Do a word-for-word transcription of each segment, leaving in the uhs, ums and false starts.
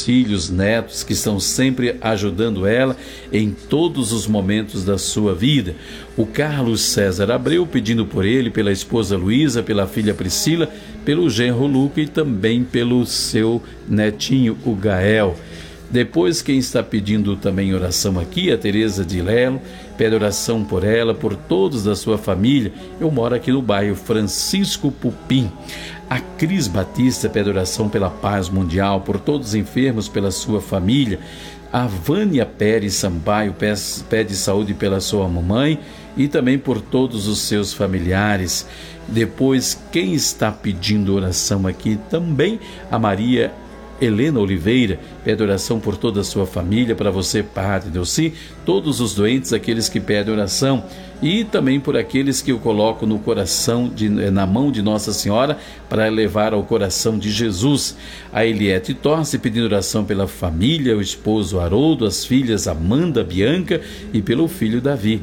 filhos, netos, que estão sempre ajudando ela em todos os momentos da sua vida. O Carlos César Abreu, pedindo por ele, pela esposa Luísa, pela filha Priscila, pelo genro Luca e também pelo seu netinho, o Gael. Depois, quem está pedindo também oração aqui, a Tereza de Lelo, pede oração por ela, por todos da sua família. Eu moro aqui no bairro Francisco Pupim. A Cris Batista pede oração pela paz mundial, por todos os enfermos, pela sua família. A Vânia Pérez Sampaio pede saúde pela sua mamãe e também por todos os seus familiares. Depois, quem está pedindo oração aqui também, a Maria Helena Oliveira, pede oração por toda a sua família, para você, Padre Delci, todos os doentes, aqueles que pedem oração, e também por aqueles que eu coloco no coração, de, na mão de Nossa Senhora, para levar ao coração de Jesus. A Eliette Torce, pedindo oração pela família, o esposo Haroldo, as filhas Amanda, Bianca e pelo filho Davi.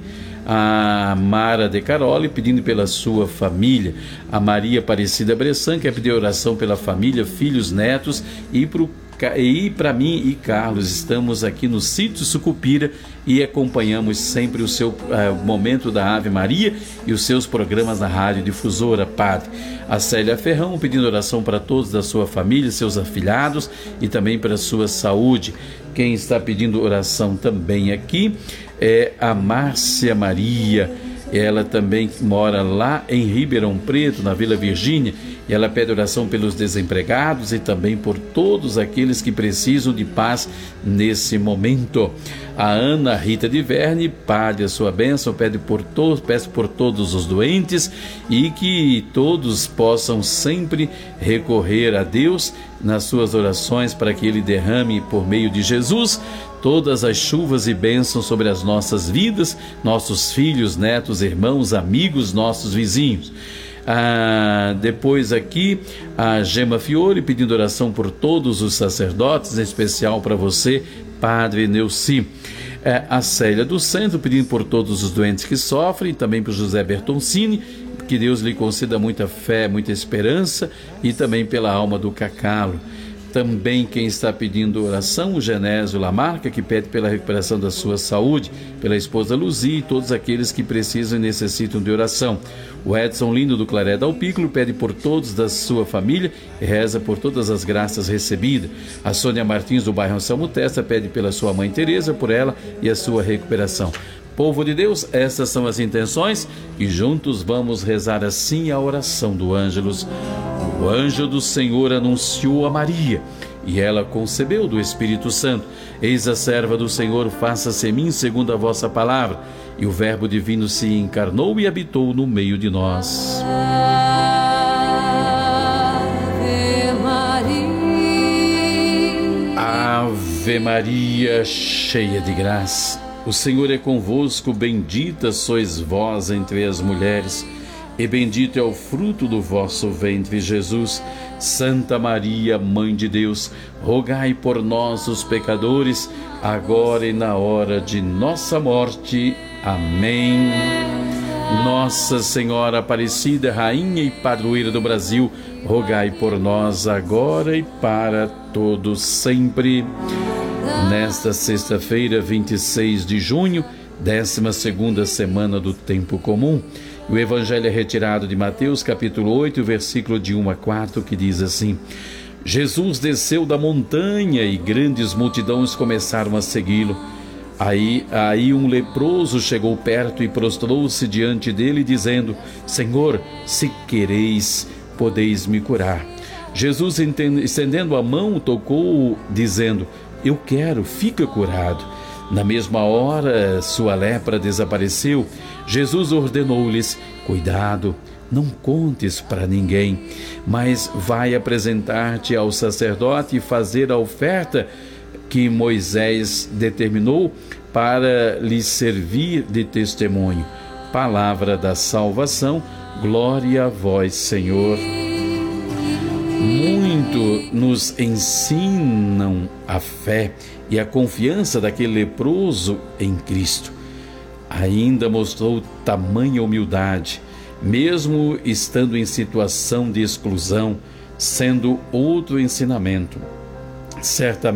A Mara de Caroli, pedindo pela sua família. A Maria Aparecida Bressan, quer pedir oração pela família, filhos, netos e para mim e Carlos. Estamos aqui no sítio Sucupira e acompanhamos sempre o seu uh, momento da Ave Maria e os seus programas na Rádio Difusora, Padre. A Célia Ferrão, pedindo oração para todos da sua família, seus afilhados e também para a sua saúde. Quem está pedindo oração também aqui é a Márcia Maria. Ela também mora lá em Ribeirão Preto, na Vila Virgínia, e ela pede oração pelos desempregados e também por todos aqueles que precisam de paz nesse momento. A Ana Rita de Verne, Padre, a sua bênção, pede por, to pede por todos os doentes e que todos possam sempre recorrer a Deus nas suas orações para que Ele derrame por meio de Jesus todas as chuvas e bênçãos sobre as nossas vidas, nossos filhos, netos, irmãos, amigos, nossos vizinhos. Ah, depois aqui a Gema Fiore pedindo oração por todos os sacerdotes, em especial para você, Padre Neuci. É, a Célia do Centro pedindo por todos os doentes que sofrem, também para o José Bertoncini, que Deus lhe conceda muita fé, muita esperança, e também pela alma do Cacalo. Também quem está pedindo oração, o Genésio Lamarca, que pede pela recuperação da sua saúde, pela esposa Luzia e todos aqueles que precisam e necessitam de oração. O Edson Lindo do Claré Dalpículo pede por todos da sua família e reza por todas as graças recebidas. A Sônia Martins do bairro Anselmo Testa pede pela sua mãe Tereza, por ela e a sua recuperação. Povo de Deus, estas são as intenções e juntos vamos rezar assim a oração do Ângelus. O anjo do Senhor anunciou a Maria, e ela concebeu do Espírito Santo. Eis a serva do Senhor, faça-se em mim segundo a vossa palavra. E o Verbo divino se encarnou e habitou no meio de nós. Ave Maria. Ave Maria, cheia de graça, o Senhor é convosco, bendita sois vós entre as mulheres, e bendito é o fruto do vosso ventre, Jesus. Santa Maria, Mãe de Deus, rogai por nós, os pecadores, agora e na hora de nossa morte. Amém. Nossa Senhora Aparecida, Rainha e Padroeira do Brasil, rogai por nós agora e para todos sempre. Nesta sexta-feira, vinte e seis de junho, décima segunda semana do Tempo Comum, o Evangelho é retirado de Mateus, capítulo oito, versículo de um a quatro, que diz assim: Jesus desceu da montanha e grandes multidões começaram a segui-lo. Aí, aí um leproso chegou perto e prostrou-se diante dele, dizendo: Senhor, se quereis, podeis me curar. Jesus, estendendo a mão, tocou-o, dizendo: Eu quero, fica curado. Na mesma hora, sua lepra desapareceu. Jesus ordenou-lhes: Cuidado, não contes para ninguém, mas vai apresentar-te ao sacerdote e fazer a oferta que Moisés determinou para lhe servir de testemunho. Palavra da salvação, glória a vós, Senhor. Muito nos ensinam a fé e a confiança daquele leproso em Cristo. Ainda mostrou tamanha humildade, mesmo estando em situação de exclusão, sendo outro ensinamento. Certamente